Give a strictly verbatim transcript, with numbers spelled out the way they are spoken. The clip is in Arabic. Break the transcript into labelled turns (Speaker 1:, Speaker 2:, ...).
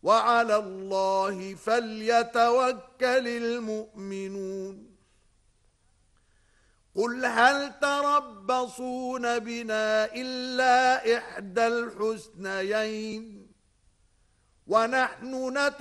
Speaker 1: وعلى الله فليتوكل المؤمنون قل هل تربصون بنا إلا إحدى الحسنيين ونحن نتربص